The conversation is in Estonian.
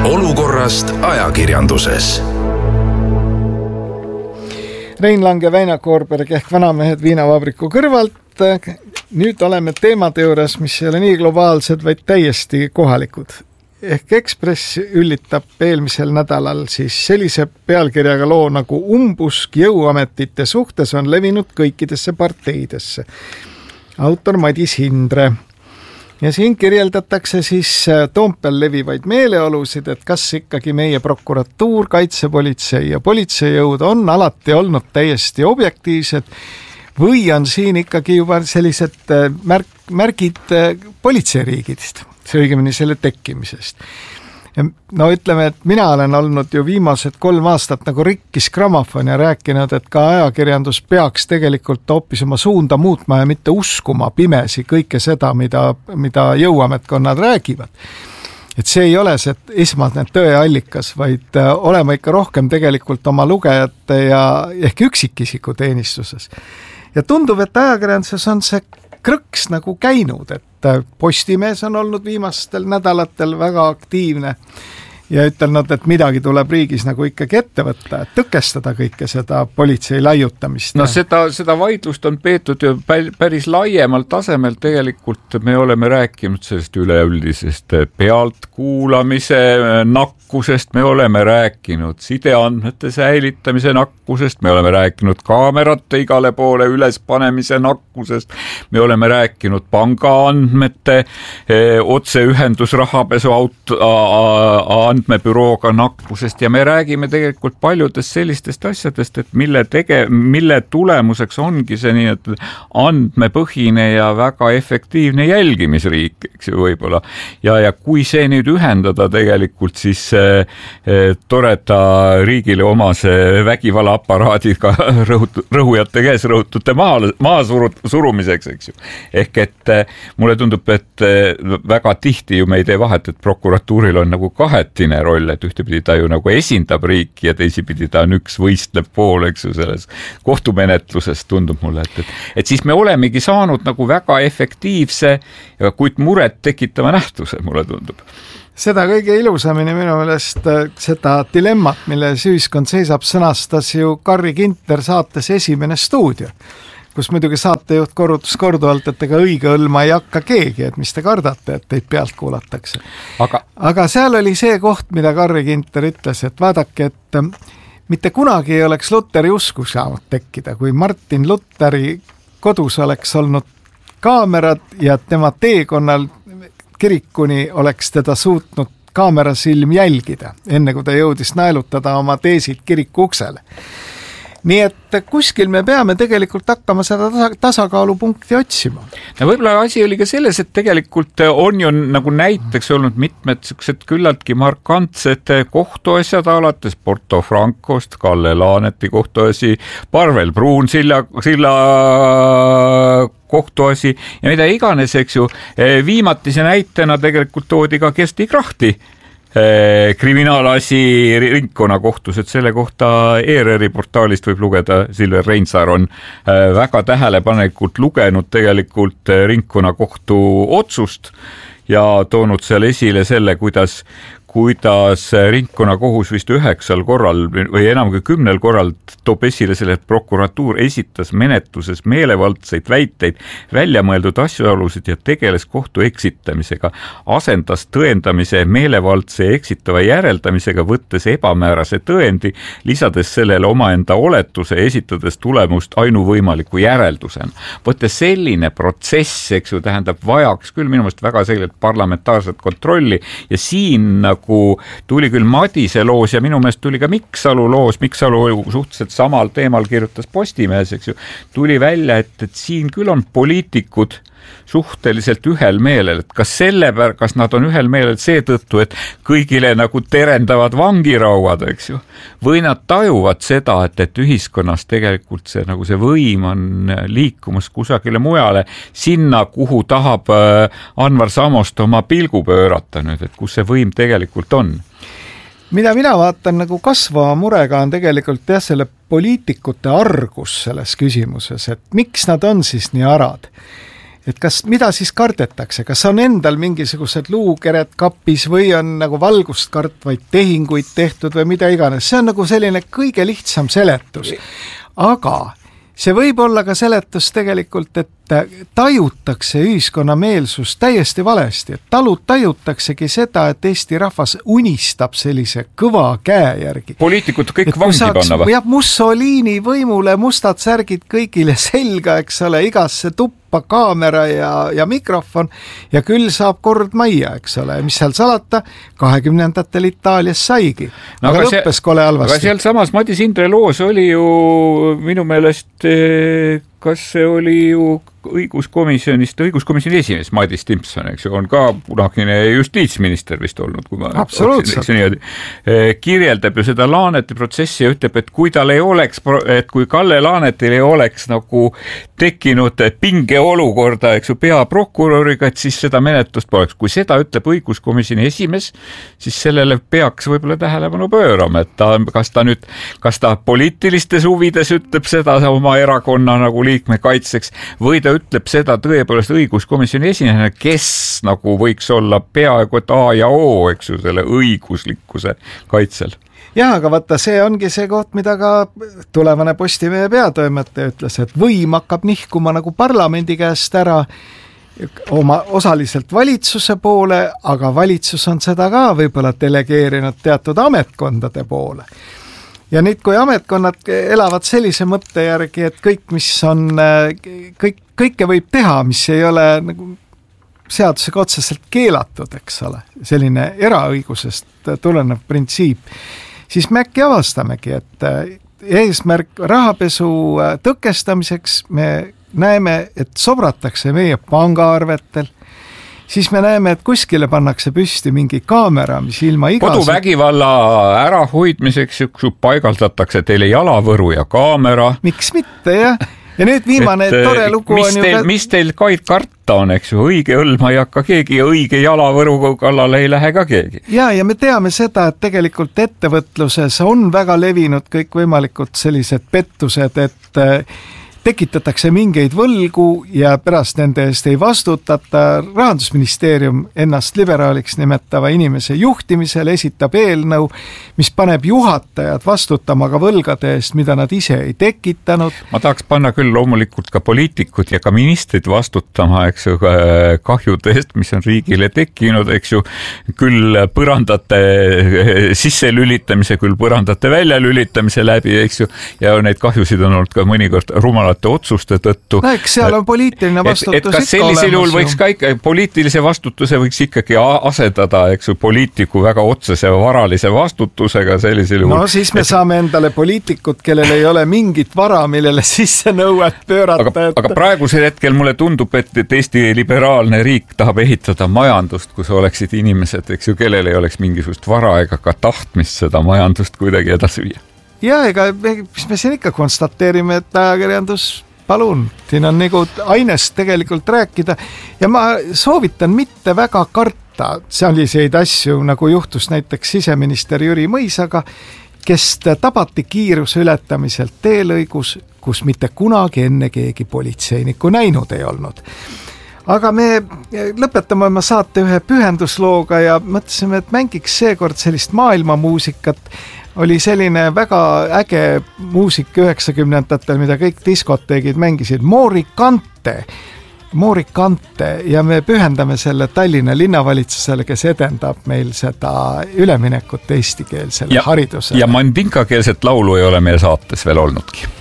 olukorrast ajakirjanduses. Rein Lang ja Väino Koorberg ehk vanamehed viinavabriku kõrvalt. Nüüd oleme teemade juures, mis ei ole nii globaalsed, vaid täiesti kohalikud. Ehk Ekspress üllitab eelmisel nädalal siis sellise pealkirjaga loo nagu umbusk jõuametite suhtes on levinud kõikidesse parteidesse. Autor Madis Hindre. Ja siin kirjeldatakse siis Toompeal levivaid meeleolusid, et kas ikkagi meie prokuratuur, kaitsepolitsei ja politseijõud on alati olnud täiesti objektiivsed või on siin ikkagi juba sellised märgid politseiriigidest, see õigemini selle tekkimisest. No ütleme, et mina olen olnud ju viimased 3 aastat nagu rikkis grammofon ja rääkinud, et ka ajakirjandus peaks tegelikult hoopis oma suunda muutma ja mitte uskuma pimesi kõike seda, mida jõuametkonnad räägivad. Et see ei ole see esmane tõeallikas, vaid olema ikka rohkem tegelikult oma lugejate ja ehk üksikisiku teenistuses. Ja tundub, et ajakirjanduses on see krõks nagu käinud, et Postimees on olnud viimastel nädalatel väga aktiivne ja ütelnud, et midagi tuleb riigis nagu ikkagi ette võtta, et tõkestada kõike seda politsei laiutamist. No seda vaidlust on peetud ju päris laiemal tasemel. Tegelikult me oleme rääkinud sellest üleüldisest pealtkuulamise nakkusest, me oleme rääkinud sideandmete säilitamise nakkusest, me oleme rääkinud kaamerate igale poole ülespanemise nakkusest, me oleme rääkinud pangaandmete otseühendus rahapesu andmebürooga nakkusest ja me räägime tegelikult paljudest sellistest asjadest, et mille tulemuseks ongi see nii, et andmepõhine ja väga efektiivne jälgimisriik, eks ju võib-olla. Ja kui see nüüd ühendada tegelikult siis toreda riigile omase vägivallaaparaadiga rõhujate käes rõhutute maa surumiseks, eks ju. Ehk et mulle tundub, et väga tihti ju me ei tee vahet, et prokuratuuril on nagu kahetine roll, et ühtepidi ta ju nagu esindab riiki ja teisipidi ta on üks võistlev pool, eks ju, selles kohtumenetluses tundub mulle, et siis me olemegi saanud nagu väga efektiivse, kuid muret tekitava nähtuse, mulle tundub. Seda kõige ilusamini minu meelest seda dilemmat, milles ühiskond seisab, sõnastas ju Karri Ginter saates Esimene stuudio, kus muidugi saatejuht korrutus korduvalt, et ega õige õlma ei hakka keegi, et mis te kardate, et teid pealt kuulatakse. Aga seal oli see koht, mida Karri Ginter ütles, et vaadake, et mitte kunagi ei oleks Luteri usku saanud tekkida, kui Martin Luteri kodus oleks olnud kaamerad ja tema teekonnal kirikuni oleks teda suutnud kaamerasilm jälgida, enne kui ta jõudis naelutada oma teesid kiriku uksele. Nii et kuskil me peame tegelikult hakkama seda tasakaalupunkti otsima. No võib-olla asi oli ka selles, et tegelikult on ju nagu näiteks olnud mitmed sellised küllaltki markantsed kohtuasjad alates Porto Francost, Kalle Laaneti kohtuasi, Parvel Pruunsilla kohtuasi ja mida iganes, eks ju. Viimatise näitena tegelikult toodi ka Kersti Krahti kriminaalasi ringkonnakohtus, et selle kohta ERR-i portaalist võib lugeda, Silver Reinsaar on väga tähelepanelikult lugenud tegelikult ringkonnakohtu otsust ja toonud seal esile selle, kuidas ringkonnakohus vist 9 korral või enam kui 10 korral toob esile selle, et prokuratuur esitas menetluses meelevaldseid väiteid, väljamõeldud asjaolusid ja tegeles kohtu eksitamisega, asendas tõendamise meelevaldse eksitava järeldamisega, võttes ebamäärase tõendi, lisades sellele omaenda oletuse, esitades tulemust ainuvõimaliku järeldusena. Võtte selline protsess, eks ju, tähendab vajaks küll minu meelest väga selgelt parlamentaarset kontrolli ja siin tuli küll Madise loos ja minu meelest tuli ka Miksalu loos, Miksalu suhteliselt samal teemal kirjutas Postimehes, eks ju, tuli välja, et siin küll on poliitikud suhteliselt ühel meelel, et kas nad on ühel meelel seetõttu, et kõigile nagu terendavad vangirauad, eks ju, või nad tajuvad seda, et ühiskonnas tegelikult see võim on liikumas kusagile mujale, sinna, kuhu tahab Anvar Samost oma pilgu pöörata nüüd, et kus see võim tegelikult on. Mida mina vaatan nagu kasvava murega on tegelikult selle poliitikute argus selles küsimuses, et miks nad on siis nii arad. et mida siis kardetakse, kas on endal mingisugused luukered kapis või on nagu valgust kartvaid tehinguid tehtud või mida iganes, see on nagu selline kõige lihtsam seletus. Aga see võib olla ka seletus tegelikult, et tajutakse ühiskonna meelsust täiesti valesti, et tajutaksegi seda, et Eesti rahvas unistab sellise kõva käe järgi. Poliitikud kõik vangi panna või? Ja Mussolini võimule mustad särgid kõigile selga, eks ole, igasse tuppa kaamera ja mikrofon ja küll saab kord majja, eks ole, mis seal salata, 20-ndatel Itaalias saigi. No, aga lõppes kole halvasti. Aga seal samas Madis Indre loos oli ju minu meelest, kas see oli ju õiguskomisjoni esimees Madis Timpson, eks ju, on ka kunagine justiitsminister vist olnud, kui ma kirjeldab ju seda Laaneti protsessi ja ütleb, et kui tal ei oleks, et kui Kalle Laanetil ei oleks nagu tekkinud pingeolukorda, eks ju, peaprokuröriga, et siis seda menetlust poleks. Kui seda ütleb õiguskomisjoni esimees, siis sellele peaks võib-olla tähelepanu pöörama, et kas ta poliitilistes huvides ütleb seda oma erakonna nagu liikme kaitseks või ta ütleb seda tõepoolest õiguskomisjoni esinejana, kes nagu võiks olla peaaegu et A ja O, eks ju, selle õiguslikkuse kaitsel. Jah, aga vaata, see ongi see koht, mida ka tulevane Postimehe peatoimetaja ütles, et võim hakkab nihkuma nagu parlamendi käest ära oma osaliselt valitsuse poole, aga valitsus on seda ka võib-olla delegeerinud teatud ametkondade poole. Ja nüüd, kui ametkonnad elavad sellise mõtte järgi, et kõik, mis on, kõike võib teha, mis ei ole nagu seadusega otseselt keelatud, eks ole, selline eraõigusest tulenev printsiip, siis me äkki avastamegi, et eesmärk rahapesu tõkestamiseks me näeme, et sobratakse meie pangaarvetel, siis me näeme, et kuskile pannakse püsti mingi kaamera, mis ilma koduvägivalla ärahoidmiseks paigaldatakse teile jalavõru ja kaamera. Miks mitte, jah? Ja nüüd viimane tore lugu on ju... Mis teil kaid karta on, eks ju? Õige õlma ei hakka keegi ja õige jalavõru kallale ei lähe ka keegi. Ja me teame seda, et tegelikult ettevõtluses on väga levinud kõik võimalikud sellised pettused, et tekitatakse mingeid võlgu ja pärast nende eest ei vastutata. Rahandusministeerium ennast liberaaliks nimetava inimese juhtimisel esitab eelnõu, mis paneb juhatajad vastutama ka võlgade eest, mida nad ise ei tekitanud. Ma tahaks panna küll loomulikult ka poliitikud ja ka ministrid vastutama, eks ju, kahjude eest, mis on riigile tekkinud, eks ju, küll põrandate sisselülitamise, küll põrandate väljalülitamise läbi, eks ju, ja neid kahjusid on olnud ka mõnikord rumalate otsuste tõttu. No, eks seal on poliitiline vastutus et kas sellisel juhul võiks ka poliitilise vastutuse võiks ikkagi asendada, eks ju, poliitiku väga otsese varalise vastutusega sellisel juhul. No siis me saame endale poliitikud, kellel ei ole mingit vara, millele sisse nõuet pöörata. Aga praegusel hetkel mulle tundub, et Eesti liberaalne riik tahab ehitada majandust, kus oleksid inimesed, eks ju, kellel ei oleks mingisugust vara ega ka tahtmist seda majandust kuidagi edasi viia. Ja ega mis me siin ikka konstateerime, et ajakirjandus, palun, siin on nagu ainest tegelikult rääkida ja ma soovitan mitte väga karta selliseid asju, nagu juhtus näiteks siseminister Jüri Mõisaga, kes tabati kiiruse ületamiselt teelõigus, kus mitte kunagi enne keegi politseinikku näinud ei olnud. Aga me lõpetame oma saate ühe pühenduslooga ja mõtlesime, et mängiks seekord sellist maailmamuusikat. Oli selline väga äge muusik 90-ndatel, mida kõik diskoteegid mängisid, Moorikante ja me pühendame selle Tallinna linnavalitsusele, kes edendab meil seda üleminekut eestikeelsele haridusele. Ja mandinkakeelset laulu ei ole meie saates veel olnudki.